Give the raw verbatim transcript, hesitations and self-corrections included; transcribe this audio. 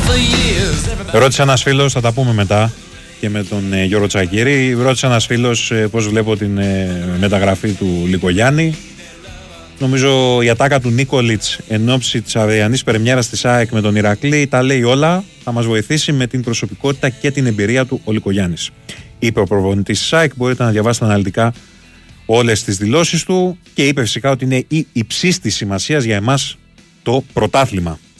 Ρώτησε ένας φίλος, θα τα πούμε μετά και με τον ε, Γιώργο Τσακίρη. Ρώτησε ένας φίλος ε, πώς βλέπω την ε, μεταγραφή του Λικογιάννη. Νομίζω η ατάκα του Νίκολιτς εν ώψη της αυριανής πρεμιέρας της ΑΕΚ με τον Ηρακλή τα λέει όλα. Θα μας βοηθήσει με την προσωπικότητα και την εμπειρία του ο Λικογιάννης. Είπε ο προπονητής της ΑΕΚ, μπορείτε να διαβάσετε αναλυτικά όλες τις δηλώσεις του και είπε φυσικά ότι είναι η υψίστης σημασίας για εμάς το πρωτάθλημα.